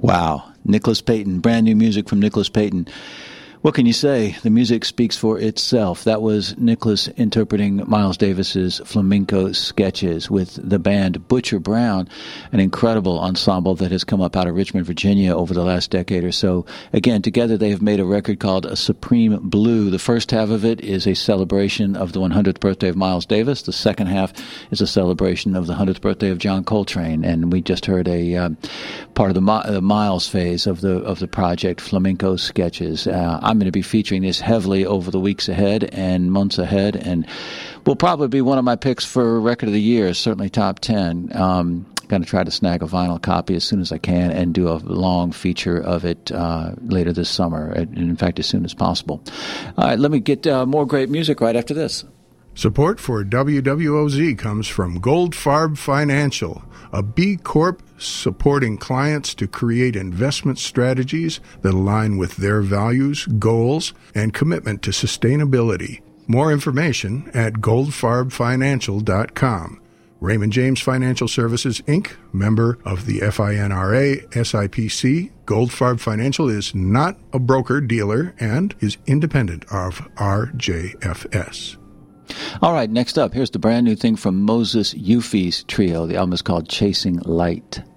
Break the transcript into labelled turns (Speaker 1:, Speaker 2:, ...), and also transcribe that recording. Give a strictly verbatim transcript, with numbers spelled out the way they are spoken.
Speaker 1: Wow. Nicholas Payton, brand new music from Nicholas Payton. What can you say? The music speaks for itself. That was Nicholas interpreting Miles Davis's flamenco sketches with the band Butcher Brown, an incredible ensemble that has come up out of Richmond, Virginia over the last decade or so. Again, together they have made a record called A Supreme Blue. The first half of it is a celebration of the one hundredth birthday of Miles Davis. The second half is a celebration of the one hundredth birthday of John Coltrane. And we just heard a um, part of the uh, Miles phase of the of the project, flamenco sketches. Uh, I'm going to be featuring this heavily over the weeks ahead and months ahead, and will probably be one of my picks for Record of the Year, certainly top ten. Um, going to try to snag a vinyl copy as soon as I can and do a long feature of it uh, later this summer, and in fact, as soon as possible. All right, let me get uh, more great music right after this.
Speaker 2: Support for W W O Z comes from Goldfarb Financial, a B Corp supporting clients to create investment strategies that align with their values, goals, and commitment to sustainability. More information at goldfarb financial dot com. Raymond James Financial Services, Incorporated, member of the FINRA, S I P C. Goldfarb Financial is not a broker-dealer and is independent of R J F S.
Speaker 1: All right, next up, here's the brand new thing from Moses Euphes Trio. The album is called Chasing Light.